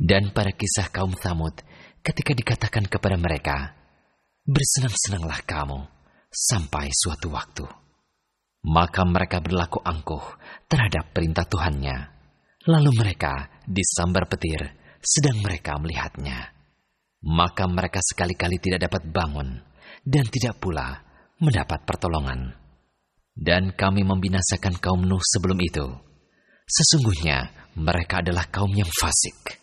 Dan pada kisah kaum Tsamud, ketika dikatakan kepada mereka, bersenang-senanglah kamu sampai suatu waktu. Maka mereka berlaku angkuh terhadap perintah Tuhannya. Lalu mereka disambar petir, sedang mereka melihatnya. Maka mereka sekali-kali tidak dapat bangun, dan tidak pula mendapat pertolongan. Dan kami membinasakan kaum Nuh sebelum itu. Sesungguhnya mereka adalah kaum yang fasik.